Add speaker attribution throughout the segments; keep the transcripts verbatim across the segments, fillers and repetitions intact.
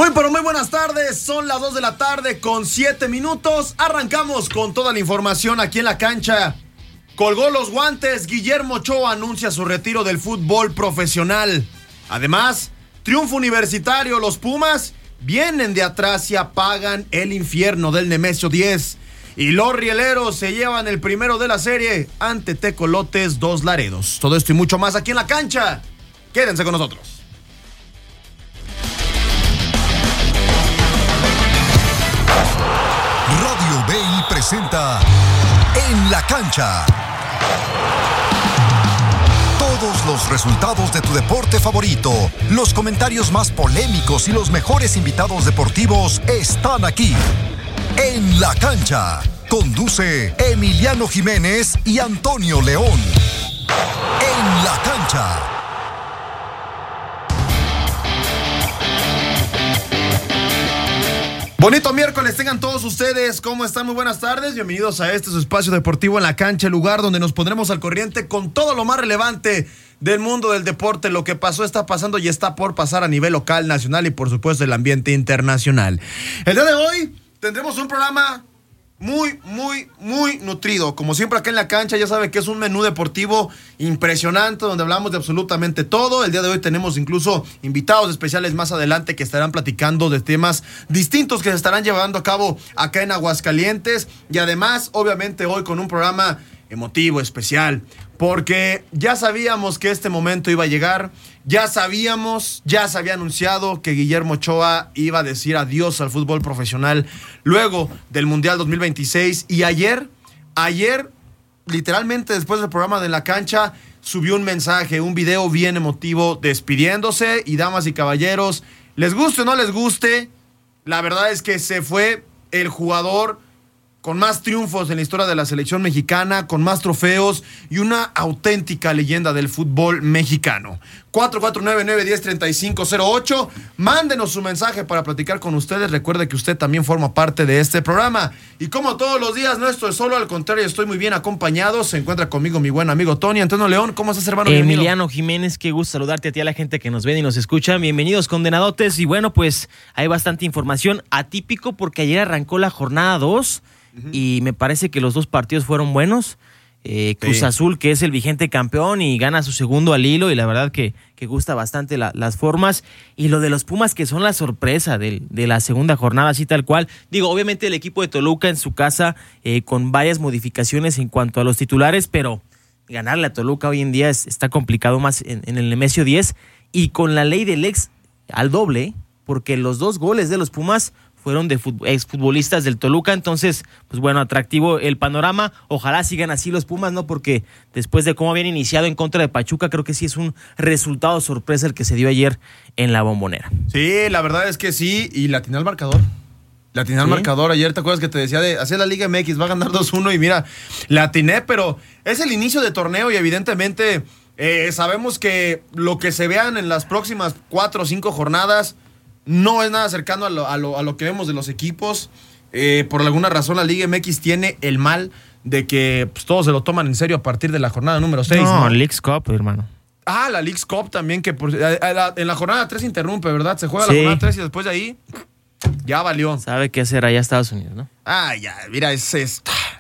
Speaker 1: Muy pero muy buenas tardes, son las dos de la tarde con siete minutos. Arrancamos con toda la información aquí en la cancha. Colgó los guantes, Guillermo Ochoa anuncia su retiro del fútbol profesional. Además, triunfo universitario, los Pumas vienen de atrás y apagan el infierno del Nemesio diez. Y los rieleros se llevan el primero de la serie ante Tecolotes Dos Laredos. Todo esto y mucho más aquí en la cancha. Quédense con nosotros.
Speaker 2: Radio B I presenta En la Cancha. Todos los resultados de tu deporte favorito, los comentarios más polémicos y los mejores invitados deportivos están aquí. En la Cancha. Conduce Emiliano Jiménez y Antonio León. En la Cancha.
Speaker 1: Bonito miércoles, tengan todos ustedes. ¿Cómo están? Muy buenas tardes. Bienvenidos a este su espacio deportivo En la Cancha, el lugar donde nos pondremos al corriente con todo lo más relevante del mundo del deporte, lo que pasó, está pasando y está por pasar a nivel local, nacional y por supuesto el ambiente internacional. El día de hoy tendremos un programa muy, muy, muy nutrido. Como siempre acá en la cancha, ya sabe que es un menú deportivo impresionante donde hablamos de absolutamente todo. El día de hoy tenemos incluso invitados especiales más adelante que estarán platicando de temas distintos que se estarán llevando a cabo acá en Aguascalientes. Y además, obviamente hoy con un programa emotivo, especial, porque ya sabíamos que este momento iba a llegar. Ya sabíamos, ya se había anunciado que Guillermo Ochoa iba a decir adiós al fútbol profesional luego del Mundial dos mil veintiséis. Y ayer, ayer, literalmente después del programa de La Cancha, subió un mensaje, un video bien emotivo despidiéndose. Y damas y caballeros, les guste o no les guste, la verdad es que se fue el jugador con más triunfos en la historia de la selección mexicana, con más trofeos y una auténtica leyenda del fútbol mexicano. cuatro cuatro nueve, nueve uno cero, tres cinco cero ocho. Mándenos su mensaje para platicar con ustedes. Recuerde que usted también forma parte de este programa. Y como todos los días, no estoy solo, al contrario, estoy muy bien acompañado. Se encuentra conmigo mi buen amigo Tony. Antonio León, ¿cómo estás, hermano?
Speaker 3: Emiliano Jiménez, qué gusto saludarte a ti, a la gente que nos ve y nos escucha. Bienvenidos, condenadotes. Y bueno, pues hay bastante información, atípico porque ayer arrancó la jornada dos. Uh-huh. Y me parece que los dos partidos fueron buenos. Eh, Cruz sí. Azul, que es el vigente campeón y gana su segundo al hilo, y la verdad que, que gusta bastante la, las formas. Y lo de los Pumas, que son la sorpresa de, de la segunda jornada, así tal cual. Digo, obviamente el equipo de Toluca en su casa, eh, con varias modificaciones en cuanto a los titulares, pero ganarle a Toluca hoy en día es, está complicado más en, en el Nemesio diez. Y con la ley del ex al doble, porque los dos goles de los Pumas fueron de fut- exfutbolistas del Toluca. Entonces, pues bueno, atractivo el panorama. Ojalá sigan así los Pumas, ¿no? Porque después de cómo habían iniciado en contra de Pachuca, creo que sí es un resultado sorpresa el que se dio ayer en la Bombonera.
Speaker 1: Sí, la verdad es que sí, y la atiné al marcador. La atiné al ¿Sí? marcador. Ayer, ¿te acuerdas que te decía de hacer la Liga M X? Va a ganar dos uno y mira, la atiné, pero es el inicio de torneo y evidentemente eh, sabemos que lo que se vean en las próximas cuatro o cinco jornadas no es nada cercano a lo, a lo, a lo que vemos de los equipos. Eh, por alguna razón la Liga M X tiene el mal de que pues, todos se lo toman en serio a partir de la jornada número seis.
Speaker 3: No,
Speaker 1: ¿no?
Speaker 3: Leagues Cup, hermano.
Speaker 1: Ah, la Leagues Cup también, que por, a, a la, en la jornada tres interrumpe, ¿verdad? Se juega
Speaker 3: Sí.
Speaker 1: la jornada tres y después de ahí ya valió.
Speaker 3: Sabe qué hacer allá Estados Unidos, ¿no?
Speaker 1: Ah, ya, mira, es... es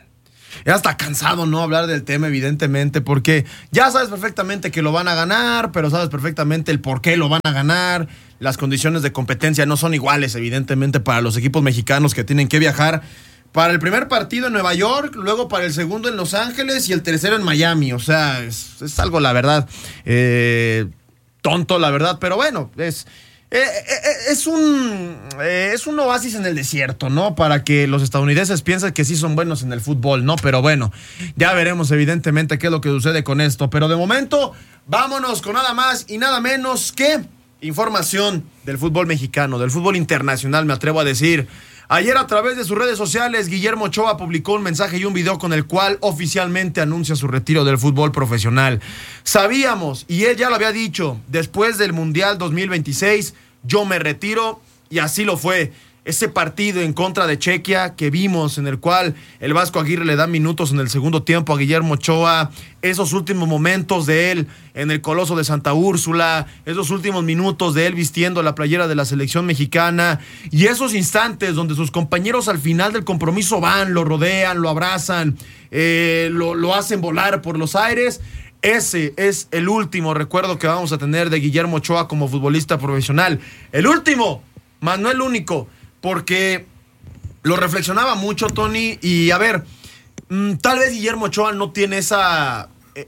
Speaker 1: ya está cansado no hablar del tema, evidentemente, porque ya sabes perfectamente que lo van a ganar, pero sabes perfectamente el por qué lo van a ganar. Las condiciones de competencia no son iguales, evidentemente, para los equipos mexicanos que tienen que viajar para el primer partido en Nueva York, luego para el segundo en Los Ángeles y el tercero en Miami. O sea, es, es algo, la verdad, eh, tonto, la verdad, pero bueno, es... Eh, eh, es un eh, es un oasis en el desierto, ¿no? Para que los estadounidenses piensen que sí son buenos en el fútbol, ¿no? Pero bueno, ya veremos evidentemente qué es lo que sucede con esto. Pero de momento, vámonos con nada más y nada menos que información del fútbol mexicano, del fútbol internacional, me atrevo a decir. Ayer a través de sus redes sociales, Guillermo Ochoa publicó un mensaje y un video con el cual oficialmente anuncia su retiro del fútbol profesional. Sabíamos, y él ya lo había dicho, después del Mundial dos mil veintiséis, yo me retiro, y así lo fue. ese partido en contra de Chequia que vimos, en el cual el Vasco Aguirre le da minutos en el segundo tiempo a Guillermo Ochoa, esos últimos momentos de él en el Coloso de Santa Úrsula, esos últimos minutos de él vistiendo la playera de la selección mexicana, y esos instantes donde sus compañeros al final del compromiso van, lo rodean, lo abrazan, eh, lo, lo hacen volar por los aires. Ese es el último recuerdo que vamos a tener de Guillermo Ochoa como futbolista profesional. El último, más no el único, porque lo reflexionaba mucho, Tony, y a ver, mmm, tal vez Guillermo Ochoa no tiene esa,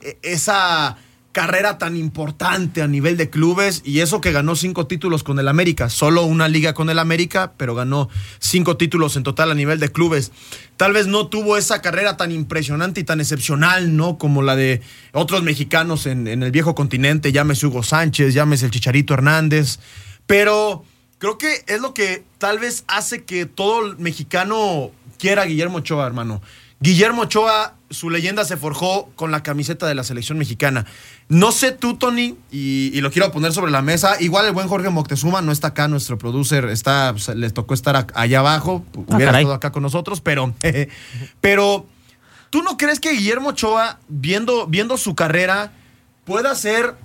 Speaker 1: esa carrera tan importante a nivel de clubes, y eso que ganó cinco títulos con el América, solo una liga con el América, pero ganó cinco títulos en total a nivel de clubes. Tal vez no tuvo esa carrera tan impresionante y tan excepcional, ¿no? Como la de otros mexicanos en, en el viejo continente, llámese Hugo Sánchez, llámese el Chicharito Hernández, pero creo que es lo que tal vez hace que todo el mexicano quiera a Guillermo Ochoa, hermano. Guillermo Ochoa, su leyenda se forjó con la camiseta de la selección mexicana. No sé tú, Tony, y, y lo quiero poner sobre la mesa. Igual el buen Jorge Moctezuma no está acá, nuestro producer está, pues, les tocó estar a, allá abajo.
Speaker 3: Ah,
Speaker 1: hubiera
Speaker 3: caray.
Speaker 1: estado acá con nosotros, pero, pero ¿tú no crees que Guillermo Ochoa, viendo, viendo su carrera, pueda ser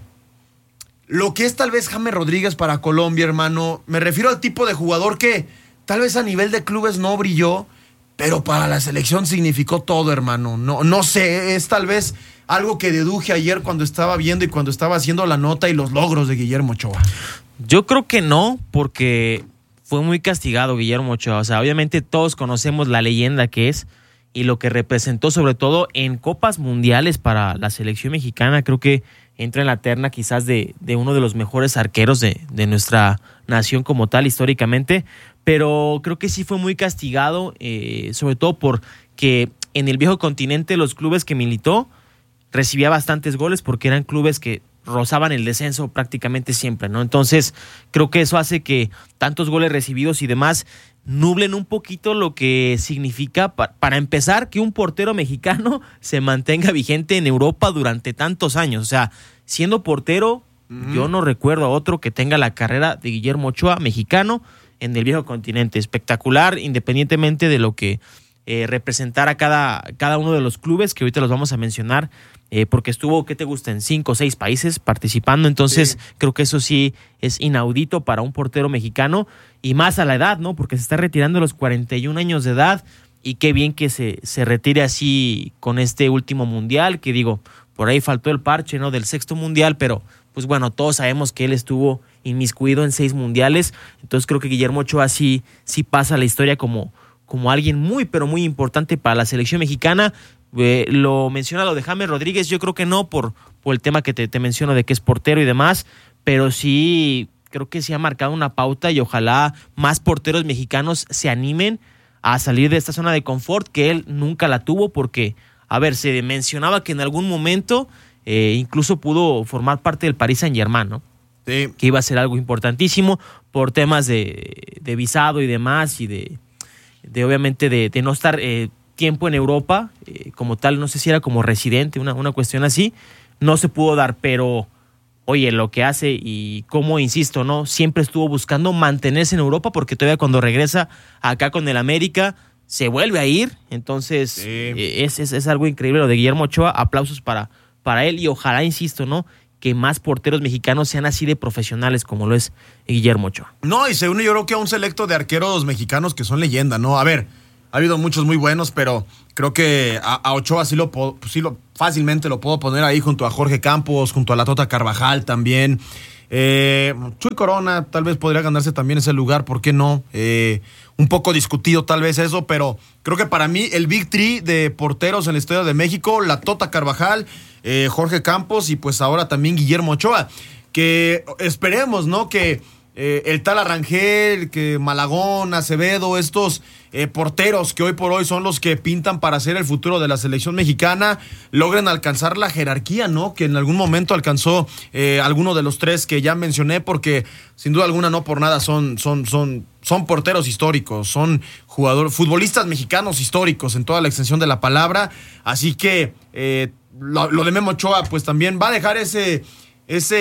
Speaker 1: lo que es tal vez James Rodríguez para Colombia, hermano? Me refiero al tipo de jugador que tal vez a nivel de clubes no brilló, pero para la selección significó todo, hermano. No, no sé, es tal vez algo que deduje ayer cuando estaba viendo y cuando estaba haciendo la nota y los logros de Guillermo Ochoa.
Speaker 3: Yo creo que no, porque fue muy castigado Guillermo Ochoa. O sea, obviamente todos conocemos la leyenda que es y lo que representó, sobre todo en copas mundiales para la selección mexicana. Creo que entra en la terna quizás de, de uno de los mejores arqueros de, de nuestra nación como tal históricamente, pero creo que sí fue muy castigado, eh, sobre todo porque en el viejo continente los clubes que militó recibía bastantes goles porque eran clubes que rozaban el descenso prácticamente siempre, ¿no? Entonces creo que eso hace que tantos goles recibidos y demás nublen un poquito lo que significa, pa- para empezar, que un portero mexicano se mantenga vigente en Europa durante tantos años. O sea, siendo portero, uh-huh. yo no recuerdo a otro que tenga la carrera de Guillermo Ochoa, mexicano, en el viejo continente. Espectacular, independientemente de lo que eh, representara cada, cada uno de los clubes, que ahorita los vamos a mencionar, eh, porque estuvo, ¿qué te gusta?, en cinco o seis países participando. Entonces, sí. creo que eso sí es inaudito para un portero mexicano, y más a la edad, ¿no? Porque se está retirando a los cuarenta y un años de edad, y qué bien que se, se retire así con este último mundial, que digo, por ahí faltó el parche, ¿no?, del sexto mundial, pero pues bueno, todos sabemos que él estuvo inmiscuido en seis mundiales. Entonces creo que Guillermo Ochoa sí, sí pasa a la historia como, como alguien muy, pero muy importante para la selección mexicana. Eh, lo menciona lo de James Rodríguez, yo creo que no, por, por el tema que te, te menciono de que es portero y demás, pero sí creo que sí ha marcado una pauta, y ojalá más porteros mexicanos se animen a salir de esta zona de confort, que él nunca la tuvo, porque, a ver, se mencionaba que en algún momento eh, incluso pudo formar parte del Paris Saint-Germain, ¿no? Sí. Que iba a ser algo importantísimo por temas de, de visado y demás, y de, de obviamente de, de no estar eh, tiempo en Europa, eh, como tal, no sé si era como residente, una, una cuestión así, no se pudo dar, pero oye, lo que hace y cómo, insisto, ¿no? Siempre estuvo buscando mantenerse en Europa, porque todavía cuando regresa acá con el América se vuelve a ir. Entonces, sí. eh, es, es, es algo increíble lo de Guillermo Ochoa. Aplausos para, para él, y ojalá, insisto, ¿no?, que más porteros mexicanos sean así de profesionales como lo es Guillermo Ochoa.
Speaker 1: No, y se une yo creo que a un selecto de arqueros mexicanos que son leyenda, ¿no? A ver, ha habido muchos muy buenos, pero creo que a, a Ochoa sí lo, sí lo fácilmente lo puedo poner ahí junto a Jorge Campos, junto a la Tota Carvajal también. Eh, Chuy Corona tal vez podría ganarse también ese lugar, ¿por qué no? Eh, un poco discutido tal vez eso, pero creo que para mí el Big Three de porteros en la historia de México, la Tota Carvajal, eh, Jorge Campos y pues ahora también Guillermo Ochoa, que esperemos, ¿no?, que eh, el tal Arrangel, que Malagón, Acevedo, estos eh, porteros que hoy por hoy son los que pintan para ser el futuro de la selección mexicana, logren alcanzar la jerarquía, ¿no?, que en algún momento alcanzó eh, alguno de los tres que ya mencioné, porque sin duda alguna no por nada son, son, son, son porteros históricos, son jugadores, futbolistas mexicanos históricos en toda la extensión de la palabra. Así que eh, lo, lo de Memo Ochoa pues también va a dejar ese ese,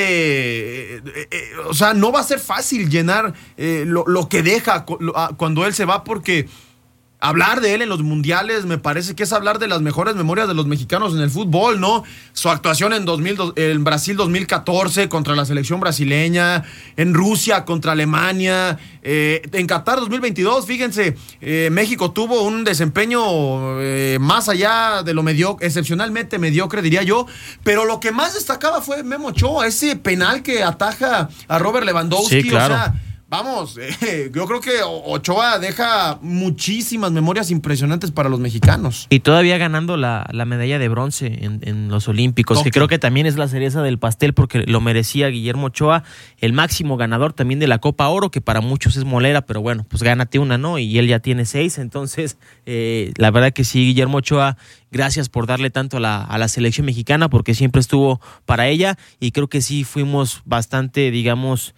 Speaker 1: eh, eh, o sea, no va a ser fácil llenar eh, lo, lo que deja cu- lo- a- cuando él se va, porque hablar de él en los mundiales me parece que es hablar de las mejores memorias de los mexicanos en el fútbol, ¿no? Su actuación en, dos mil dos, en Brasil dos mil catorce contra la selección brasileña, en Rusia contra Alemania, eh, en Qatar dos mil veintidós, fíjense, eh, México tuvo un desempeño eh, más allá de lo mediocre, excepcionalmente mediocre, diría yo, pero lo que más destacaba fue Memo Ochoa, ese penal que ataja a Robert Lewandowski,
Speaker 3: Sí, claro.
Speaker 1: o sea... Vamos, eh, yo creo que Ochoa deja muchísimas memorias impresionantes para los mexicanos.
Speaker 3: Y todavía ganando la, la medalla de bronce en, en los Olímpicos,
Speaker 1: Toque.
Speaker 3: que creo que también es la cereza del pastel porque lo merecía Guillermo Ochoa, el máximo ganador también de la Copa Oro, que para muchos es molera, pero bueno, pues gánate una, ¿no? Y él ya tiene seis, entonces eh, la verdad que sí, Guillermo Ochoa, gracias por darle tanto a la, a la selección mexicana porque siempre estuvo para ella y creo que sí fuimos bastante, digamos...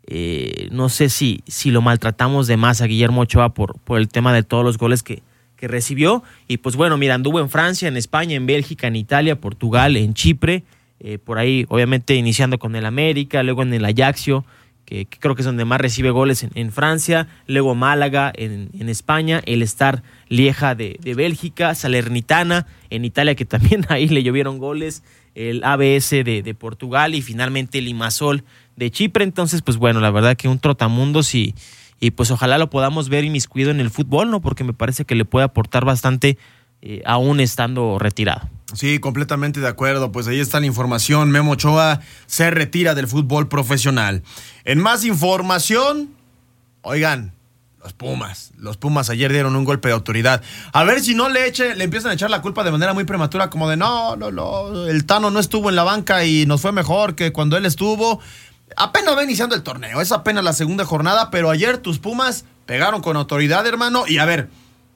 Speaker 3: Eh, no sé si, si lo maltratamos de más a Guillermo Ochoa por, por el tema de todos los goles que, que recibió. Y pues bueno, mira, anduvo en Francia, en España, en Bélgica, en Italia, Portugal, en Chipre, eh, por ahí obviamente iniciando con el América, luego en el Ajaxio, que, que creo que es donde más recibe goles en, en Francia, luego Málaga en, en España, el Star Lieja de, de Bélgica, Salernitana en Italia, que también ahí le llovieron goles, el A B S de, de Portugal y finalmente el Limassol de Chipre. Entonces, pues bueno, la verdad que un trotamundos y, y pues ojalá lo podamos ver inmiscuido en el fútbol, ¿no? Porque me parece que le puede aportar bastante eh, aún estando retirado.
Speaker 1: Sí, completamente de acuerdo. Pues ahí está la información. Memo Ochoa se retira del fútbol profesional. En más información, oigan, los Pumas. Los Pumas ayer dieron un golpe de autoridad. A ver si no le eche, le empiezan a echar la culpa de manera muy prematura, como de no, no, no, el Tano no estuvo en la banca y nos fue mejor que cuando él estuvo. Apenas va iniciando el torneo, es apenas la segunda jornada, pero ayer tus Pumas pegaron con autoridad, hermano. Y a ver,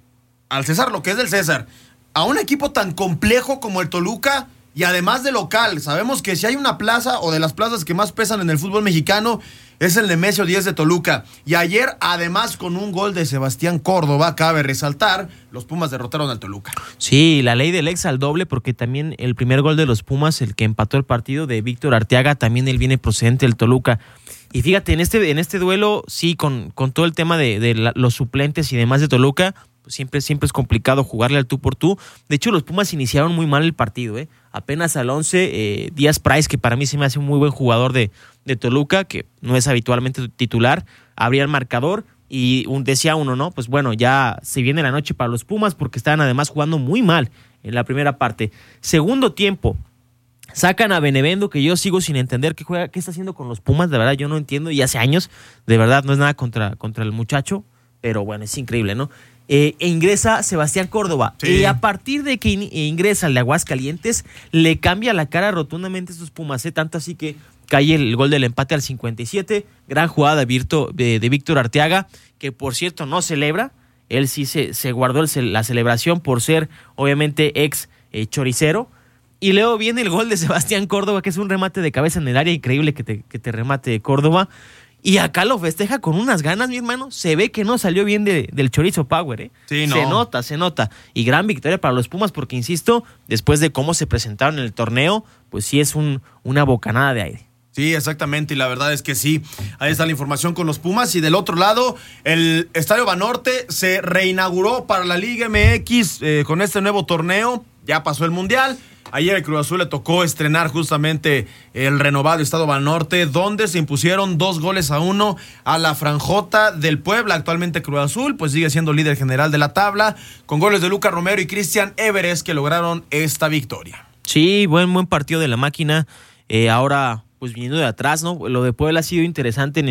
Speaker 1: al César lo que es del César, a un equipo tan complejo como el Toluca y además de local, sabemos que si hay una plaza o de las plazas que más pesan en el fútbol mexicano es el Nemesio diez de Toluca. Y ayer, además, con un gol de Sebastián Córdoba, cabe resaltar, los Pumas derrotaron al Toluca.
Speaker 3: Sí, la ley del ex al doble, porque también el primer gol de los Pumas, el que empató el partido de Víctor Arteaga, también él viene procedente del Toluca. Y fíjate, en este, en este duelo, sí, con, con todo el tema de, de la, los suplentes y demás de Toluca, pues siempre, siempre es complicado jugarle al tú por tú. De hecho, los Pumas iniciaron muy mal el partido, ¿eh? Apenas al once, eh, Díaz Price, que para mí se me hace un muy buen jugador de, de Toluca, que no es habitualmente titular, abría el marcador y un, decía uno, ¿no? Pues bueno, ya se viene la noche para los Pumas porque estaban además jugando muy mal en la primera parte. Segundo tiempo, sacan a Benevendo, que yo sigo sin entender qué juega, qué está haciendo con los Pumas, de verdad yo no entiendo, y hace años, de verdad no es nada contra, contra el muchacho, pero bueno, es increíble, ¿no? Eh, e ingresa Sebastián Córdoba.
Speaker 1: Sí.
Speaker 3: Y a partir de que in- ingresa el de Aguascalientes, le cambia la cara rotundamente a estos Pumas, ¿eh? Tanto así que cae el gol del empate al cincuenta y siete. Gran jugada de, Virto, de, de Víctor Arteaga, que por cierto no celebra. Él sí se, se guardó el, la celebración por ser, obviamente, ex eh, choricero. Y luego viene el gol de Sebastián Córdoba, que es un remate de cabeza en el área, increíble que te, que te remate Córdoba. Y acá lo festeja con unas ganas, mi hermano. Se ve que no salió bien de, del chorizo power, ¿eh?
Speaker 1: Sí, no.
Speaker 3: Se nota, se nota. Y gran victoria para los Pumas porque, insisto, después de cómo se presentaron en el torneo, pues sí es un, una bocanada de aire.
Speaker 1: Sí, exactamente, y la verdad es que sí. Ahí está la información con los Pumas. Y del otro lado, el Estadio Banorte se reinauguró para la Liga M X eh, con este nuevo torneo. Ya pasó el Mundial. Ayer el Cruz Azul le tocó estrenar justamente el renovado Estadio Banorte, donde se impusieron dos goles a uno a la Franjota del Puebla. Actualmente Cruz Azul pues sigue siendo líder general de la tabla, con goles de Lucas Romero y Cristian Everest, que lograron esta victoria.
Speaker 3: Sí, buen, buen partido de la máquina. Eh, ahora, pues viniendo de atrás, ¿no? Lo de Puebla ha sido interesante en